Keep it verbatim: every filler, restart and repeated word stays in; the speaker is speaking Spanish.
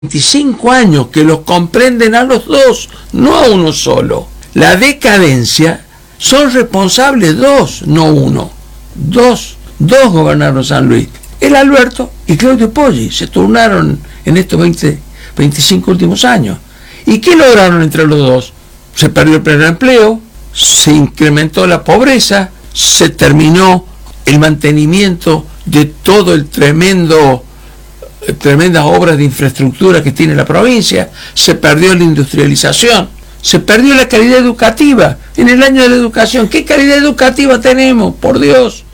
veinticinco años que los comprenden a los dos, no a uno solo. La decadencia son responsables dos, no uno. Dos, dos gobernaron San Luis. El Alberto y Claudio Poggi se turnaron en estos veinte, veinticinco últimos años. ¿Y qué lograron entre los dos? Se perdió el pleno empleo, se incrementó la pobreza, se terminó el mantenimiento de todo el tremendo tremendas obras de infraestructura que tiene la provincia, se perdió la industrialización, se perdió la calidad educativa. En el año de la educación, ¿qué calidad educativa tenemos? Por Dios.